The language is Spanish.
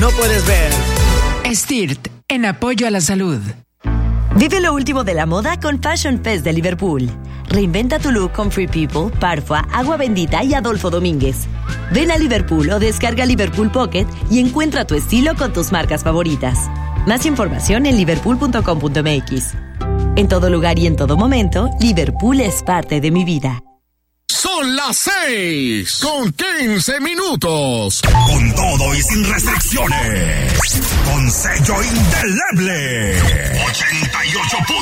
no puedes ver. STIRT, en apoyo a la salud. Vive lo último de la moda con Fashion Fest de Liverpool. Reinventa tu look con Free People, Parfua, Agua Bendita y Adolfo Domínguez. Ven a Liverpool o descarga Liverpool Pocket y encuentra tu estilo con tus marcas favoritas. Más información en liverpool.com.mx. En todo lugar y en todo momento, Liverpool es parte de mi vida. Son las 6:15. Con todo y sin restricciones. Con sello indeleble. 88.